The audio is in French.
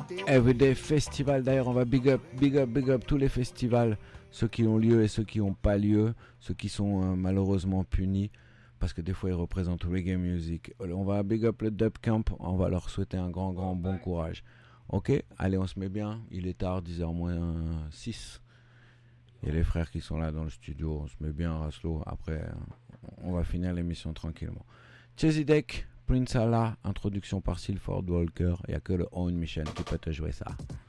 Everyday Festival. D'ailleurs, on va big up tous les festivals, ceux qui ont lieu et ceux qui n'ont pas lieu, ceux qui sont malheureusement punis parce que des fois ils représentent reggae music. On va big up le Dub Camp, on va leur souhaiter un grand bon courage. Ok, allez, on se met bien, il est tard, 10h-6. Il y a les frères qui sont là dans le studio, on se met bien, Raslo. Après, on va finir l'émission tranquillement. Chezidek, Prince Allah, introduction par Silford Walker. Il n'y a que le Owen Michel qui peut te jouer ça.